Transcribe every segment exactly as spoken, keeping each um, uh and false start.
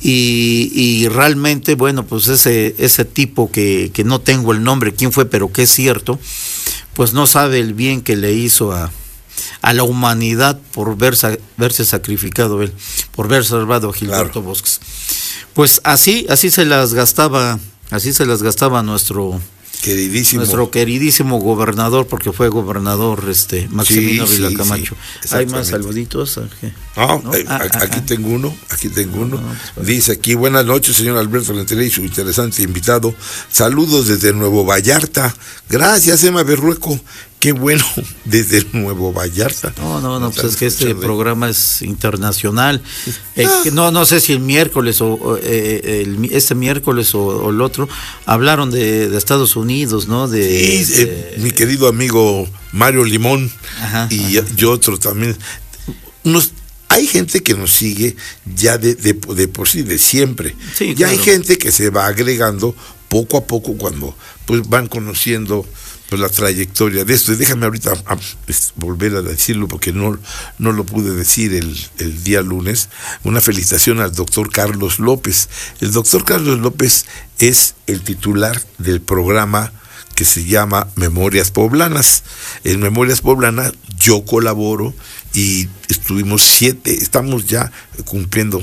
Y, y realmente, bueno, pues ese, ese tipo que, que no tengo el nombre, quién fue, pero que es cierto, pues no sabe el bien que le hizo a, a la humanidad por verse, verse sacrificado él, por haber salvado a Gilberto claro. Bosques. Pues así, así se las gastaba, así se las gastaba nuestro queridísimo nuestro queridísimo gobernador, porque fue gobernador este Maximino sí, Ávila sí, Camacho. Sí, ¿hay más saluditos? No, ¿no? Eh, ah, aquí ah, tengo uno, aquí tengo uno. No, no, dice aquí, buenas noches, señor Alberto Rentería y su interesante invitado. Saludos desde Nuevo Vallarta. Gracias, Emma Berrueco. Qué bueno, desde Nuevo Vallarta. No, no, no, pues es que este programa es internacional. Eh, ah. No, no sé si el miércoles o eh, el, este miércoles o, o el otro hablaron de, de Estados Unidos, ¿no? De, sí, de, eh, mi querido amigo Mario Limón ajá, y, ajá. y otro también. Nos, hay gente que nos sigue ya de, de, de por sí, de siempre. Sí, y claro. hay gente que se va agregando poco a poco cuando pues van conociendo pues la trayectoria de esto. Y déjame ahorita a, a, pues, volver a decirlo porque no, no lo pude decir el, el día lunes. Una felicitación al doctor Carlos López. El doctor Carlos López es el titular del programa que se llama Memorias Poblanas. En Memorias Poblanas yo colaboro y estuvimos siete, estamos ya cumpliendo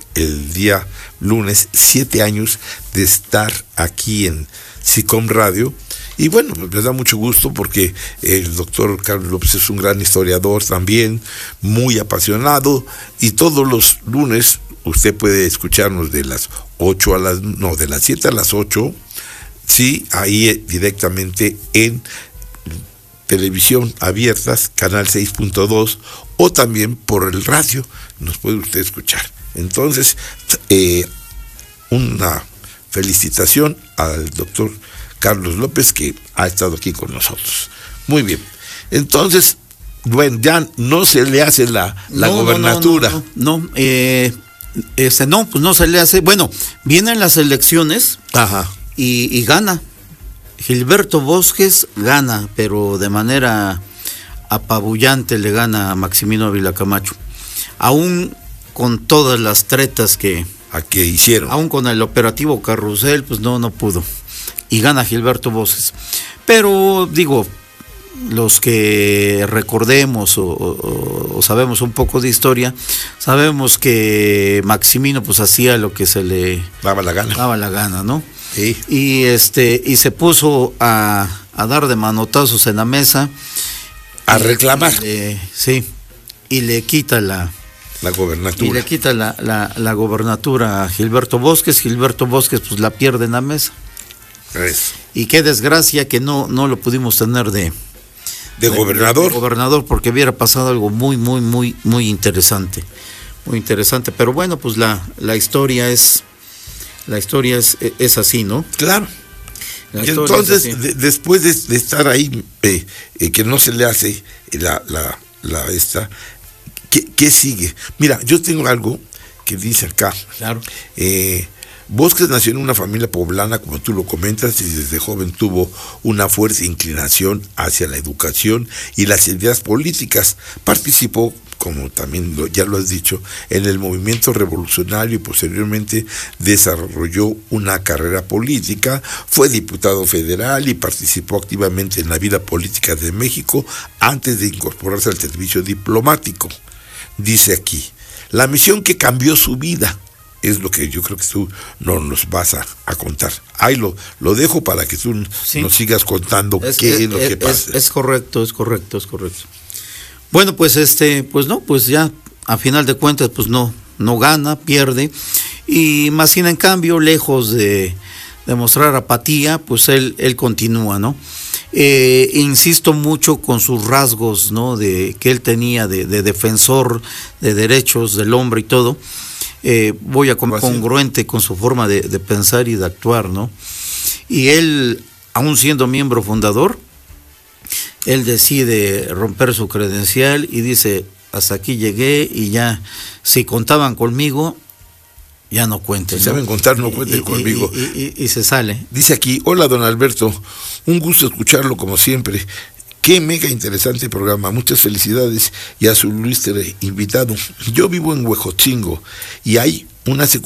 el día lunes siete años de estar aquí en SICOM Radio. Y bueno, me da mucho gusto porque el doctor Carlos López es un gran historiador también, muy apasionado, y todos los lunes usted puede escucharnos de las ocho a las, no, de las siete a las ocho, sí, ahí directamente en televisión abiertas, canal seis punto dos, o también por el radio, nos puede usted escuchar. Entonces, eh, una felicitación al doctor Carlos López, que ha estado aquí con nosotros. Muy bien. Entonces, bueno, ya no se le hace la, la no, gobernatura. No, no, no, no eh, ese no, pues no se le hace. Bueno, vienen las elecciones. Ajá. Y, y gana. Gilberto Bosques gana, pero de manera apabullante le gana a Maximino Ávila Camacho. Aún con todas las tretas que, a que hicieron. Aún con el operativo Carrusel, pues no, no pudo. Y gana Gilberto Bosques. Pero digo, los que recordemos o, o, o sabemos un poco de historia, sabemos que Maximino pues hacía lo que se le daba la gana. Daba la gana, ¿no? Sí. Y este, y se puso a, a dar de manotazos en la mesa. A reclamar. Y le, sí. Y le quita la La gobernatura. Y le quita la, la, la gobernatura a Gilberto Bosques. Gilberto Bosques pues la pierde en la mesa. Eso. Y qué desgracia que no, no lo pudimos tener de, de, de gobernador. De gobernador, porque hubiera pasado algo muy, muy, muy, muy interesante. Muy interesante. Pero bueno, pues la, la historia es, la historia es, es así, ¿no? Claro. Y entonces, de, después de, de estar ahí, eh, eh, que no se le hace la, la, la esta, ¿qué, ¿qué sigue? Mira, yo tengo algo que dice acá. Claro. Eh, Bosques nació en una familia poblana, como tú lo comentas, y desde joven tuvo una fuerte inclinación hacia la educación y las ideas políticas. Participó, como también lo, ya lo has dicho, en el movimiento revolucionario y posteriormente desarrolló una carrera política. Fue diputado federal y participó activamente en la vida política de México antes de incorporarse al servicio diplomático. Dice aquí, la misión que cambió su vida es lo que yo creo que tú no nos vas a, a contar. Ahí lo, lo dejo para que tú sí. nos sigas contando es, qué es, es lo que es, pasa. Es, es correcto, es correcto, es correcto. Bueno, pues este, pues no, pues ya a final de cuentas, pues no, no gana, pierde. Y Massín, en cambio, lejos de demostrar apatía, pues él, él continúa, ¿no? Eh, insisto mucho con sus rasgos, ¿no? De que él tenía de, de defensor de derechos del hombre y todo. Eh, voy a con, congruente con su forma de, de pensar y de actuar, ¿no? Y él, aún siendo miembro fundador, él decide romper su credencial y dice, hasta aquí llegué y ya, si contaban conmigo, ya no cuenten. Si ¿no? saben contar, no cuenten y, conmigo. Y, y, y, y se sale. Dice aquí, hola don Alberto, un gusto escucharlo como siempre. Qué mega interesante programa, muchas felicidades y a su ilustre invitado. Yo vivo en Huejotzingo y hay una